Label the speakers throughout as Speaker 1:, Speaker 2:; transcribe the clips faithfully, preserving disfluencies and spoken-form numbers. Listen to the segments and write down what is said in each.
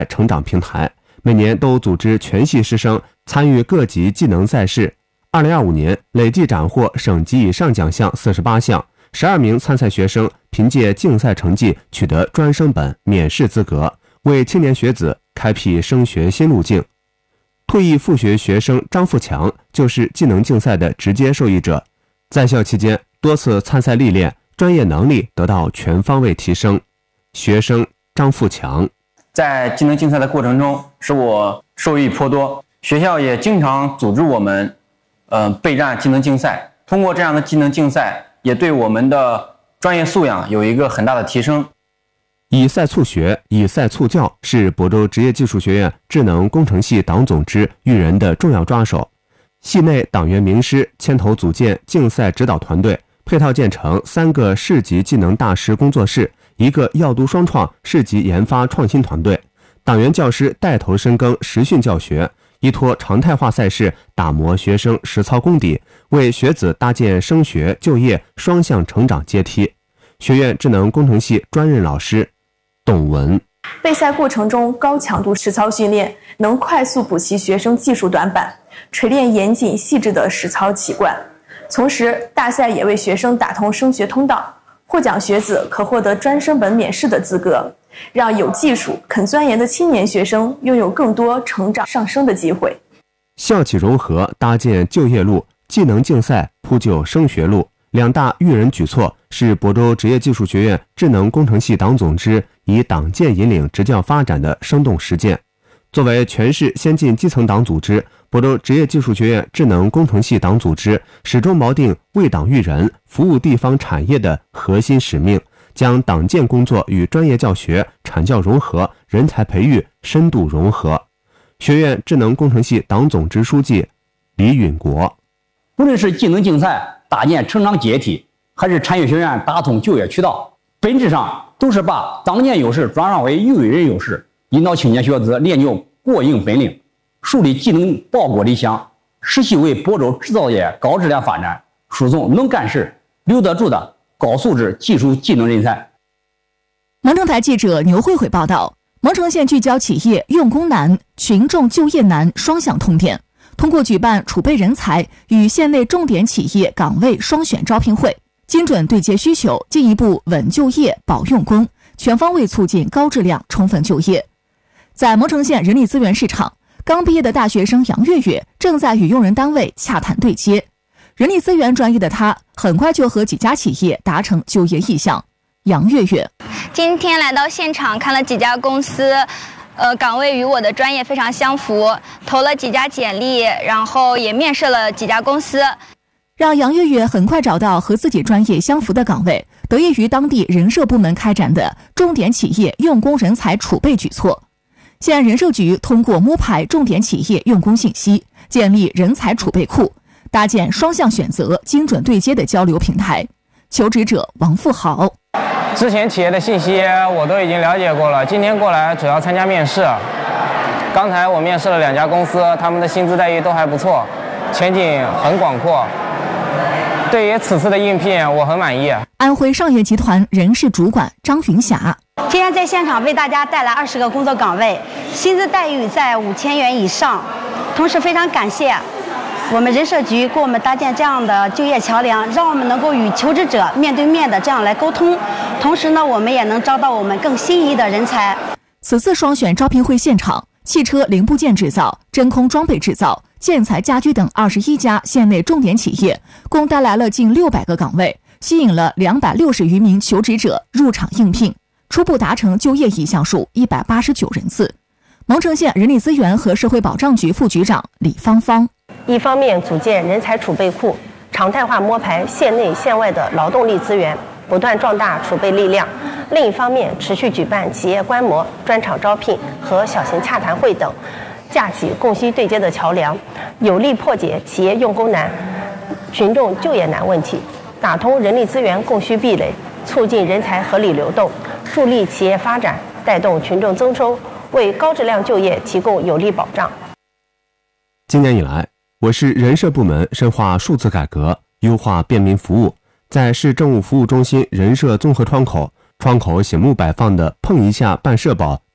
Speaker 1: 成长平台，每年都组织全系师生参与各级技能赛事。二零二五年累计斩获省级以上奖项四十八项，十二名参赛学生凭借竞赛成绩取得专升本免试资格，为青年学子开辟升学新路径。退役复学学生张富强就是技能竞赛的直接受益者，在校期间多次参赛历练，专业能力得到全方位提升。学生张富强
Speaker 2: 在技能竞赛的过程中，使我受益颇多。学校也经常组织我们，呃，备战技能竞赛。通过这样的技能竞赛，也对我们的专业素养有一个很大的提升。
Speaker 1: 以赛促学，以赛促教是亳州职业技术学院智能工程系党总支育人的重要抓手。系内党员名师牵头组建竞赛指导团队，配套建成三个市级技能大师工作室，一个药都双创市级研发创新团队。党员教师带头深耕实训教学，依托常态化赛事打磨学生实操功底，为学子搭建升学就业双向成长阶梯。学院智能工程系专任老师董文，
Speaker 3: 备赛过程中高强度实操训练能快速补齐学生技术短板，锤炼严谨细致的实操习惯。同时，大赛也为学生打通升学通道，获奖学子可获得专升本免试的资格，让有技术、肯钻研的青年学生拥有更多成长上升的机会。
Speaker 1: 校企融合搭建就业路，技能竞赛铺就升学路，两大育人举措是亳州职业技术学院智能工程系党总支以党建引领职教发展的生动实践。作为全市先进基层党组织，亳州职业技术学院智能工程系党组织始终锚定为党育人、服务地方产业的核心使命，将党建工作与专业教学、产教融合、人才培育深度融合。学院智能工程系党总支书记李允国，
Speaker 4: 无论是技能竞赛搭建成长阶梯，还是产业学院打通就业渠道，本质上都是把党建优势转化为育人优势，引导青年学子练就过硬本领，树立技能报国理想，实际为亳州制造业高质量发展输送能干事、留得住的高素质技术技能人才。
Speaker 5: 蒙城台记者牛慧慧报道，蒙城县聚焦企业用工难、群众就业难双向通电，通过举办储备人才与县内重点企业岗位双选招聘会，精准对接需求，进一步稳就业、保用工，全方位促进高质量充分就业。在蒙城县人力资源市场，刚毕业的大学生杨月月正在与用人单位洽谈对接。人力资源专业的她，很快就和几家企业达成就业意向。杨月月，
Speaker 6: 今天来到现场看了几家公司，呃，岗位与我的专业非常相符，投了几家简历，然后也面试了几家公司。
Speaker 5: 让杨月月很快找到和自己专业相符的岗位，得益于当地人社部门开展的重点企业用工人才储备举措。县人社局通过摸排重点企业用工信息，建立人才储备库，搭建双向选择、精准对接的交流平台。求职者王富豪，
Speaker 7: 之前企业的信息我都已经了解过了，今天过来主要参加面试。刚才我面试了两家公司，他们的薪资待遇都还不错，前景很广阔。对于此次的应聘，我很满意。
Speaker 5: 安徽上业集团人事主管张云霞，
Speaker 8: 今天在现场为大家带来二十个工作岗位，薪资待遇在五千元以上。同时非常感谢我们人社局给我们搭建这样的就业桥梁，让我们能够与求职者面对面的这样来沟通。同时呢，我们也能招到我们更心仪的人才。
Speaker 5: 此次双选招聘会现场，汽车零部件制造、真空装备制造、建材家居等二十一家县内重点企业，共带来了近六百个岗位，吸引了两百六十余名求职者入场应聘，初步达成就业意向数一百八十九人次。蒙城县人力资源和社会保障局副局长李芳芳，
Speaker 9: 一方面组建人才储备库，常态化摸排县内县外的劳动力资源，不断壮大储备力量；另一方面，持续举办企业观摩、专场招聘和小型洽谈会等，架起供需对接的桥梁，有力破解企业用工难、群众就业难问题，打通人力资源供需壁垒，促进人才合理流动，助力企业发展，带动群众增收，为高质量就业提供有力保障。
Speaker 1: 今年以来，我市人社部门深化数字改革，优化便民服务，在市政务服务中心人社综合窗口，窗口醒目摆放的碰一下办社保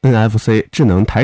Speaker 1: N F C 智能台